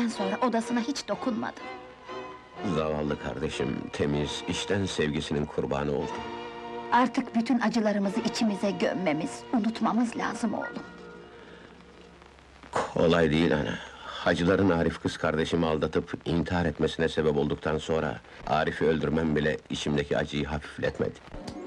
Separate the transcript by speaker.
Speaker 1: öldükten sonra odasına hiç dokunmadım.
Speaker 2: Zavallı kardeşim, temiz, içten sevgisinin kurbanı oldu.
Speaker 1: Artık bütün acılarımızı içimize gömmemiz, unutmamız lazım oğlum.
Speaker 2: Kolay değil ana. Hacıların Arif kız kardeşimi aldatıp intihar etmesine sebep olduktan sonra... ...Arif'i öldürmem bile içimdeki acıyı hafifletmedi.